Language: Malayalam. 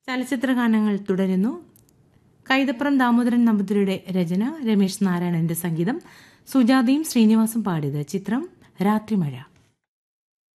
ചലച്ചിത്ര ഗാനങ്ങൾ തുടരുന്നു. കൈതപ്രം ദാമോദരൻ നമ്പൂതിരിയുടെ രചന, രമേശ് നാരായണന്റെ സംഗീതം, സുജാതയും ശ്രീനിവാസും പാടിയത്. ചിത്രം രാത്രിമഴ.